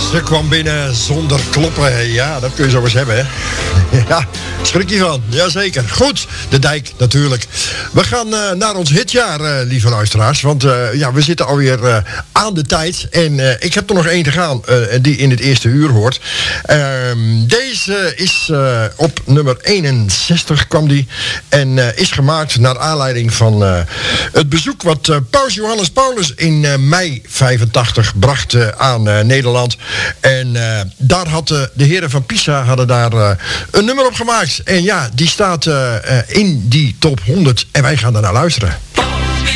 Ze kwam binnen zonder kloppen. Ja, dat kun je zo eens hebben, hè. Ja, schrik je van. Jazeker. Goed, de dijk natuurlijk. We gaan naar ons hitjaar, lieve luisteraars. Want ja, we zitten alweer aan de tijd. En ik heb er nog één te gaan die in het eerste uur hoort. Deze is op nummer 61 kwam die. En is gemaakt naar aanleiding van het bezoek wat Paus Johannes Paulus in mei 85 bracht aan Nederland. En daar had de heren van Pisa hadden daar een nummer op gemaakt. En ja, die staat in die top 100. En wij gaan daar naar luisteren.